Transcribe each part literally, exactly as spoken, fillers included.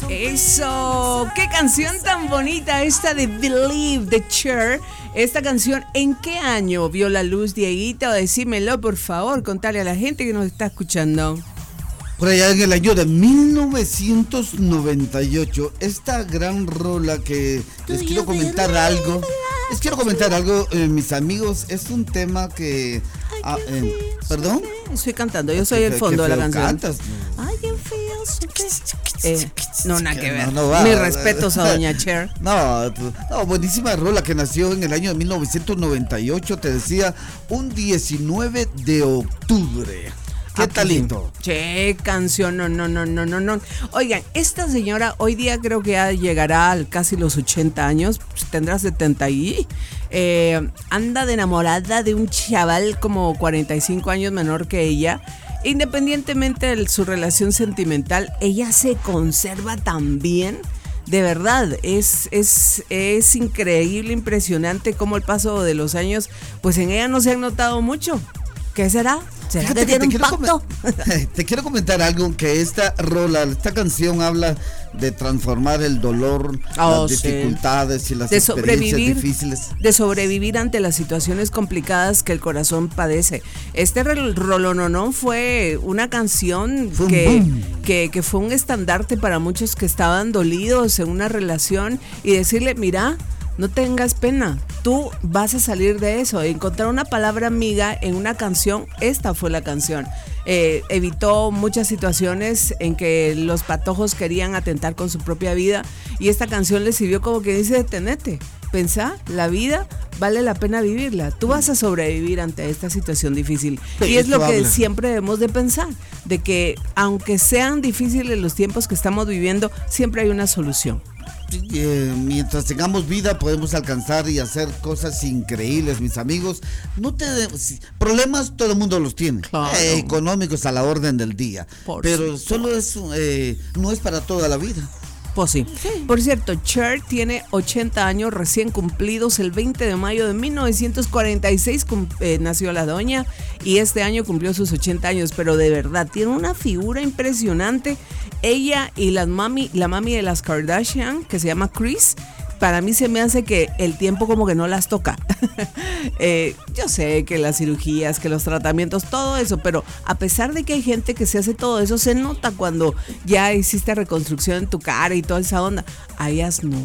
Eso, qué canción tan bonita esta de Believe de Cher. Esta canción, ¿en qué año vio la luz, Dieguito? Decímelo, por favor, contale a la gente que nos está escuchando. Por allá en el año de mil novecientos noventa y ocho, esta gran rola que les quiero comentar algo. Les quiero comentar algo, eh, mis amigos, es un tema que... Ah, eh, ¿Perdón? Estoy cantando, yo soy el fondo de la canción. Cantas. Eh, no, nada que ver. No, no va. Mis respetos a doña Cher. No, no, buenísima rola que nació en el año de mil novecientos noventa y ocho, te decía, un diecinueve de octubre. ¿Qué Ah, talento? Che, canción, no, no, no, no, no, no. Oigan, esta señora hoy día creo que ya llegará a casi los ochenta años, pues tendrá setenta y eh, anda de enamorada de un chaval como cuarenta y cinco años menor que ella. Independientemente de su relación sentimental, ella se conserva tan bien. De verdad, es, es, es increíble, impresionante cómo el paso de los años, pues en ella no se ha notado mucho. ¿Qué será? ¿Será Fíjate que tiene que un pacto? Comen- te quiero comentar algo, que esta rola, esta canción habla de transformar el dolor, Oh, las sí. dificultades y las De experiencias sobrevivir, difíciles. de sobrevivir ante las situaciones complicadas que el corazón padece. Este rol- rolononón fue una canción Fue un que, boom. que, que fue un estandarte para muchos que estaban dolidos en una relación y decirle, mira, no tengas pena, tú vas a salir de eso. Encontrar una palabra amiga en una canción, esta fue la canción. Eh, evitó muchas situaciones en que los patojos querían atentar con su propia vida y esta canción le sirvió como que dice, detenete, pensá, la vida vale la pena vivirla, tú vas a sobrevivir ante esta situación difícil. Sí, y es lo eso que habla. siempre debemos de pensar, de que aunque sean difíciles los tiempos que estamos viviendo, siempre hay una solución. Sí, eh, mientras tengamos vida podemos alcanzar y hacer cosas increíbles, mis amigos. No te si- problemas todo el mundo los tiene, Claro. eh, económicos a la orden del día, Por pero supuesto. solo es eh, no es para toda la vida. Pues sí. Por cierto, Cher tiene ochenta años recién cumplidos. El veinte de mayo de mil novecientos cuarenta y seis cum- eh, nació la doña y este año cumplió sus ochenta años, pero de verdad tiene una figura impresionante. Ella y las mami, la mami de las Kardashian, que se llama Kris, para mí se me hace que el tiempo como que no las toca. eh, yo sé que las cirugías, que los tratamientos, todo eso, pero a pesar de que hay gente que se hace todo eso, se nota cuando ya hiciste reconstrucción en tu cara y toda esa onda. A ellas no.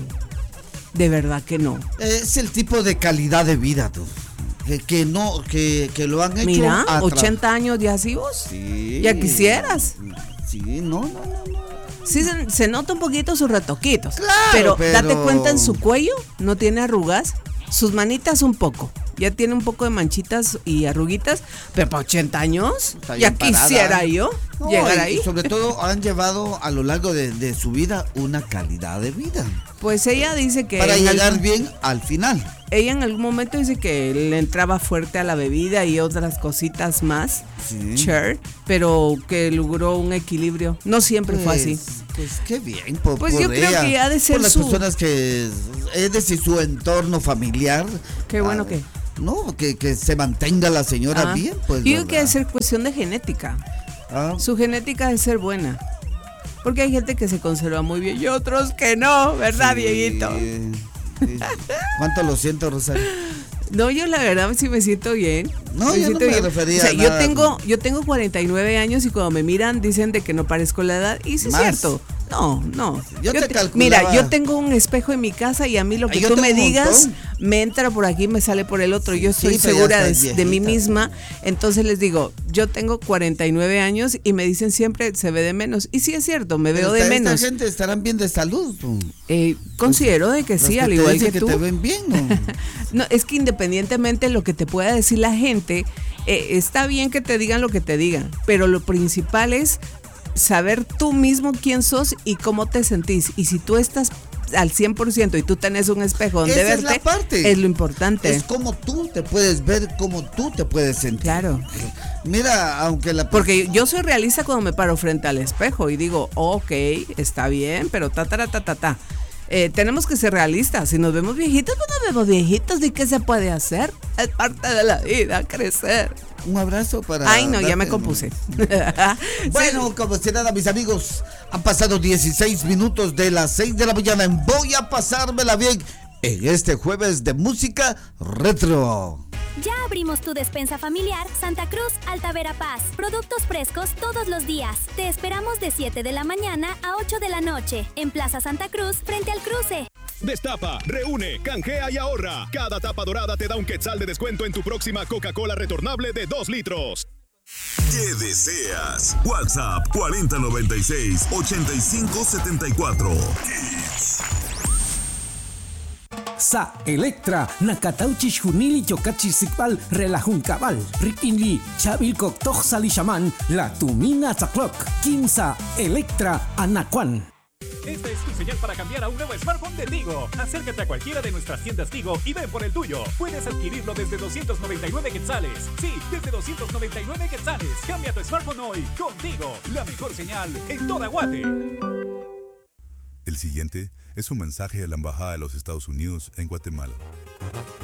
De verdad que no. Es el tipo de calidad de vida, tú, que, que no, que, que lo han hecho. Mira, a tra- ochenta años ya así vos. Sí. Ya quisieras. Sí, no, no, no, no. Sí, se, se nota un poquito sus retoquitos. Claro, pero, pero- date cuenta, en su cuello no tiene arrugas. Sus manitas un poco. Ya tiene un poco de manchitas y arruguitas. Pero para ochenta años, Está ya bien parada. quisiera yo No, llegar y- ahí. y sobre todo han llevado a lo largo de, de su vida una calidad de vida Pues ella dice que. para en llegar algún- bien al final. Ella en algún momento dice que le entraba fuerte a la bebida y otras cositas más. Sí. Cher, pero que logró un equilibrio. No siempre fue así. Pues qué bien, por, Pues por yo creo ella, que ha de ser por las su- personas que, es decir, su entorno familiar. Qué bueno ah, que- No, que, que se mantenga la señora Ah, bien, pues. digo que ¿verdad? debe ser cuestión de genética. Ah, Su genética debe ser buena. Porque hay gente que se conserva muy bien y otros que no, ¿verdad, sí, Dieguito? sí. ¿Cuánto lo siento, Rosario? No, yo la verdad sí me siento bien. No, yo no siento me refería O sea, a yo nada. tengo, yo tengo cuarenta y nueve años y cuando me miran dicen de que no parezco la edad. Y sí es Más. cierto. No, no. Yo te te- calculaba- Mira, yo tengo un espejo en mi casa y a mí lo que Ay, yo tú tengo me un digas montón. me entra por aquí y me sale por el otro. Yo estoy Sí, pero ya segura de, estás de mí viejita. misma. Entonces les digo, yo tengo cuarenta y nueve años y me dicen siempre se ve de menos. Y sí es cierto, me veo Pero de esta- menos. Esta gente estarán bien de salud. tú. Eh, considero de que Los sí, que al te igual dicen que tú. te ven bien, ¿no? No, es que independientemente de lo que te pueda decir la gente, eh, está bien que te digan lo que te digan, pero lo principal es saber tú mismo quién sos y cómo te sentís. Y si tú estás al cien por ciento y tú tenés un espejo donde Esa es verte, la parte. es lo importante. Es como tú te puedes ver, como tú te puedes sentir. Claro. Mira, aunque la... Porque yo soy realista cuando me paro frente al espejo y digo, ok, está bien, pero ta, ta, ta, ta, ta, ta. Eh, tenemos que ser realistas. Si nos vemos viejitos, pues nos vemos viejitos. ¿Y qué se puede hacer? Es parte de la vida, crecer. Un abrazo para... Ay, no, ya darte, me compuse. Bueno, como si nada, mis amigos, han pasado dieciséis minutos de las seis de la mañana en Voy a pasármela bien en este jueves de música retro. Ya abrimos tu despensa familiar Santa Cruz Alta Verapaz. Productos frescos todos los días. Te esperamos de siete de la mañana a ocho de la noche en Plaza Santa Cruz frente al cruce. Destapa, reúne, canjea y ahorra. Cada tapa dorada te da un quetzal de descuento en tu próxima Coca-Cola retornable de dos litros. ¿Qué deseas? WhatsApp cuarenta noventa y seis, ochenta y cinco setenta y cuatro. Sa Electra, Nakatauchi Junili Chokachi Sikpal, Relajun Cabal, Rikinli, Chabil Koktok Salishaman, La Tumina Tzaklok, Kinsa Electra Anacuan. Esta es tu señal para cambiar a un nuevo smartphone de Tigo. Acércate a cualquiera de nuestras tiendas Tigo y ven por el tuyo. Puedes adquirirlo desde doscientos noventa y nueve quetzales. Sí, desde doscientos noventa y nueve quetzales. Cambia tu smartphone hoy con Tigo, la mejor señal en toda Guate. El siguiente es un mensaje de la Embajada de los Estados Unidos en Guatemala.